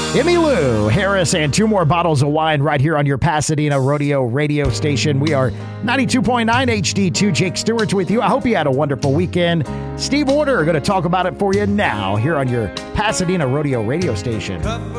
Emmylou Harris and two more bottles of wine right here on your Pasadena Rodeo radio station. We are 92.9 HD2. Jake Stewart's with you. I hope you had a wonderful weekend. Steve Order are going to talk about it for you now here on your Pasadena Rodeo radio station.